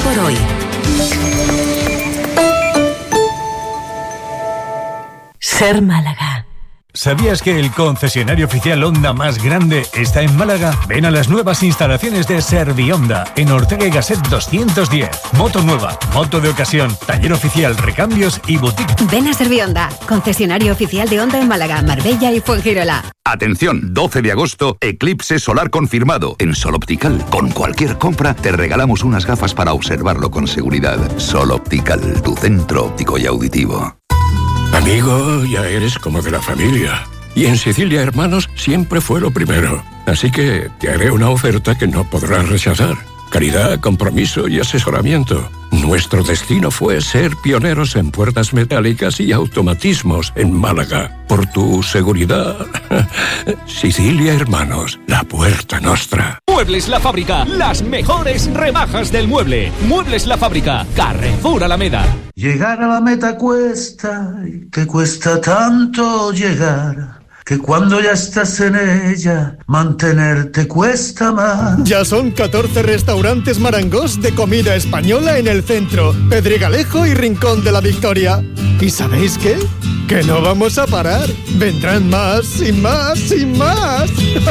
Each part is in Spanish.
por hoy. Ser Málaga. ¿Sabías que el concesionario oficial Honda más grande está en Málaga? Ven a las nuevas instalaciones de Servihonda en Ortega y Gasset 210. Moto nueva, moto de ocasión, taller oficial, recambios y boutique. Ven a Servihonda, concesionario oficial de Honda en Málaga, Marbella y Fuengirola. Atención, 12 de agosto, eclipse solar confirmado en Sol Optical. Con cualquier compra te regalamos unas gafas para observarlo con seguridad. Sol Optical, tu centro óptico y auditivo. Amigo, ya eres como de la familia. Y en Sicilia Hermanos siempre fue lo primero. Así que te haré una oferta que no podrás rechazar. Calidad, compromiso y asesoramiento. Nuestro destino fue ser pioneros en puertas metálicas y automatismos en Málaga. Por tu seguridad. Sicilia Hermanos, la puerta nostra. Muebles La Fábrica, las mejores rebajas del mueble. Muebles La Fábrica, Carrefour Alameda. Llegar a la meta cuesta, y te cuesta tanto llegar, que cuando ya estás en ella, mantenerte cuesta más. Ya son 14 restaurantes Marangos de comida española en el centro, Pedregalejo y Rincón de la Victoria. ¿Y sabéis qué? Que no vamos a parar. Vendrán más y más y más.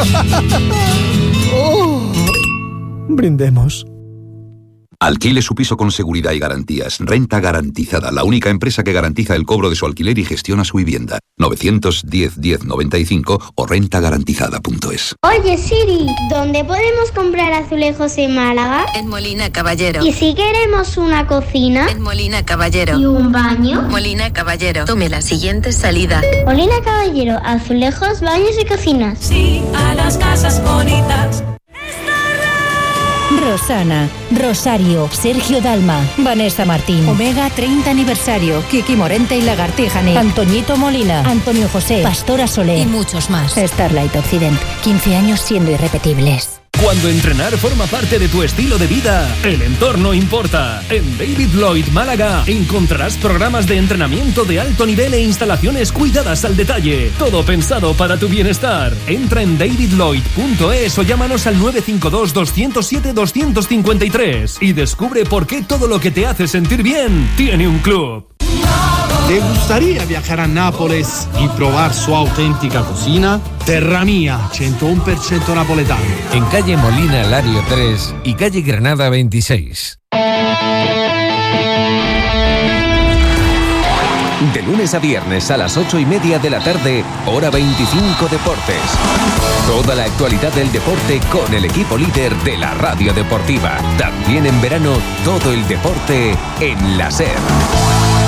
Oh. Brindemos. Alquile su piso con seguridad y garantías. Renta Garantizada, la única empresa que garantiza el cobro de su alquiler y gestiona su vivienda. 910-1095 o rentagarantizada.es. Oye Siri, ¿dónde podemos comprar azulejos en Málaga? En Molina Caballero. ¿Y si queremos una cocina? En Molina Caballero. ¿Y un baño? Molina Caballero. Tome la siguiente salida. Molina Caballero, azulejos, baños y cocinas. Sí, a las casas bonitas. Rosana, Rosario, Sergio Dalma, Vanessa Martín, Omega 30 aniversario, Kiki Morente y Lagartijane, Antoñito Molina, Antonio José, Pastora Solé y muchos más. Starlight Occident, 15 años siendo irrepetibles. Cuando entrenar forma parte de tu estilo de vida, el entorno importa. En David Lloyd Málaga encontrarás programas de entrenamiento de alto nivel e instalaciones cuidadas al detalle. Todo pensado para tu bienestar. Entra en davidlloyd.es o llámanos al 952-207-253 y descubre por qué todo lo que te hace sentir bien tiene un club. ¿Te gustaría viajar a Nápoles y probar su auténtica cocina? Terra Mía, 101% napoletano. En calle Molina Lario 3 y calle Granada 26. De lunes a viernes a las 8:30 de la tarde, hora 25 Deportes. Toda la actualidad del deporte con el equipo líder de la radio deportiva. También en verano, todo el deporte en la SER.